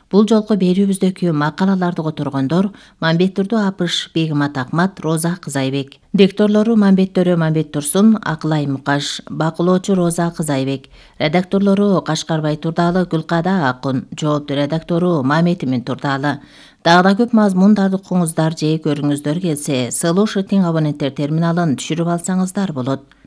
Бул жолку берүүбүздөгү макалаларды которгондор Мамбет Турду Апыш, Бегимат Акмат, Роза Кызайбек. Дикторлору Мамбет Төрө, Мамбет Турсун, Акылай Мукаш, бакылоочу Роза Кызайбек. Редакторлору Кашкарбай Турдалы, Гүлкада Акун, жоопту редактору Мамет Турдалы. Дагы да көп мазмундарды окуңуздар же көрүңүздөр келсе, Слушать абоненттер терминалын түшүрүп алсаңыздар болот.